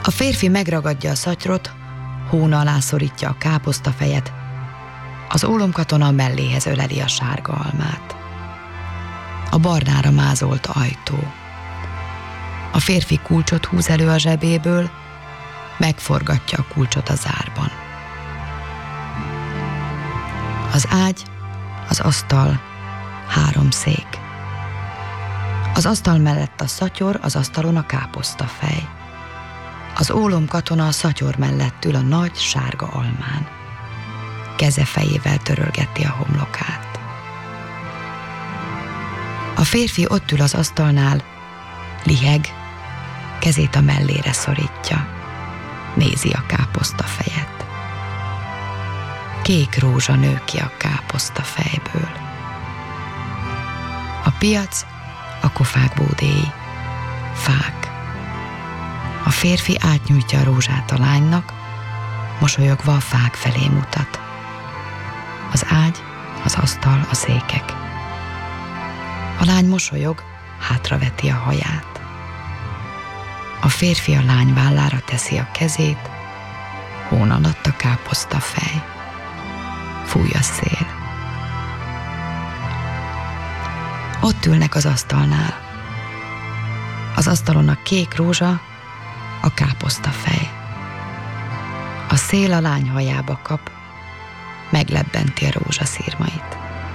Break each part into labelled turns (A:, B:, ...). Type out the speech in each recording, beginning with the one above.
A: A férfi megragadja a szatyrot, hóna alá szorítja a káposztafejet, az ólomkatona a melléhez öleli a sárga almát. A barnára mázolt ajtó. A férfi kulcsot húz elő a zsebéből, megforgatja a kulcsot a zárban. Az ágy, az asztal, 3 szék. Az asztal mellett a szatyor, az asztalon a káposztafej. Az ólomkatona a szatyor mellett ül a nagy, sárga almán. Keze fejével törölgeti a homlokát. A férfi ott ül az asztalnál, liheg, kezét a mellére szorítja. Nézi a káposztafejet. Kék rózsa nő ki a káposztafejből. A piac, a kofák bódéi, fák. A férfi átnyújtja a rózsát a lánynak, mosolyogva a fák felé mutat. Az ágy, az asztal, a székek. A lány mosolyog, hátraveti a haját. A férfi a lány vállára teszi a kezét, hón alatt a káposztafej. Fúj a szél. Ott ülnek az asztalnál. Az asztalon a kék rózsa, a káposztafej. A szél a lány hajába kap, meglebbenti a rózsaszírmait.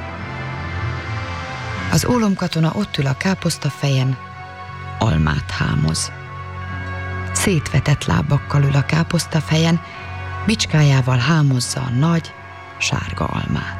A: Az ólomkatona ott ül a káposztafejen, almát hámoz. Szétvetett lábakkal ül a káposztafejen, bicskájával hámozza a nagy, sárga almát.